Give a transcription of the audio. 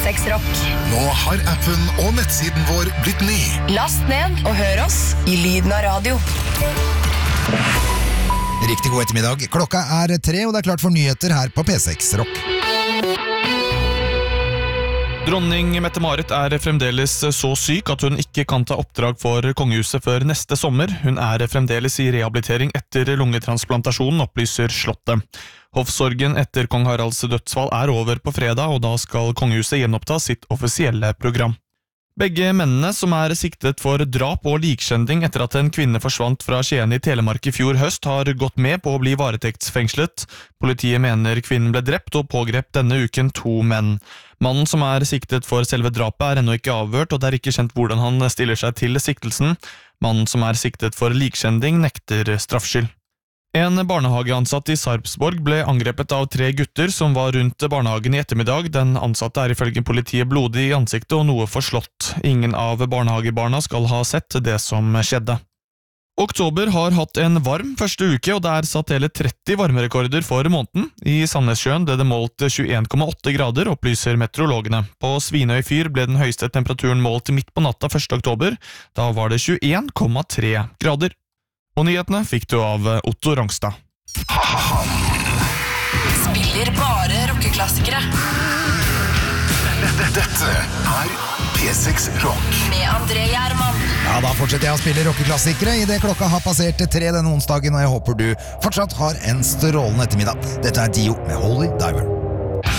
P6 Rock. Nå har appen og nettsiden vår blitt ny. Last ned og hør oss i lyden av radio. Riktig god ettermiddag. Klokka er 3, og det er klart for nyheter her på P6 Rock. Dronning Mette-Marit er fremdeles så syk at hun ikke kan ta oppdrag for kongehuset før neste sommer. Hun er fremdeles i rehabilitering etter lungetransplantasjonen, opplyser Slottet. Hoffsorgen etter kong Haralds dødsfall er over på fredag, og da skal kongehuset gjenoppta sitt offisielle program. Begge mennene som er siktet for drap og likskjending etter at en kvinne forsvant fra Skien i Telemark i fjor høst, har gått med på å bli varetektsfengslet. Politiet mener kvinnen ble drept og pågrep denne uken 2 menn. Mannen som er siktet for selve drapet er ennå ikke avhørt, og det er ikke kjent hvordan han stiller seg til siktelsen. Mannen som er siktet for likskjending nekter straffskyld. En barnehageansatt i Sarpsborg ble angrepet av 3 gutter som var rundt barnehagen i ettermiddag. Den ansatte er ifølge politiet blodig i ansiktet og noe forslått. Ingen av barnehagebarna skal ha sett det som skjedde. Oktober har hatt en varm første uke, og det er satt hele 30 varmerekorder for måneden. I Sandnessjøen ble det målt 21,8 grader, opplyser meteorologene. På Svinøy fyr ble den høyeste temperaturen målt midt på natta 1. oktober. Da var det 21,3 grader. Og nyhetene fikk du av Otto Rangstad. Spiller bare rockeklassikere. Dette er P6 Rock. Med André Gjerman. Ja, da fortsetter jeg å spille rockeklassikere i det klokka har passert 3 denne onsdagen, og jeg håper du fortsatt har en strålende ettermiddag. Dette er Dio med Holy Diver.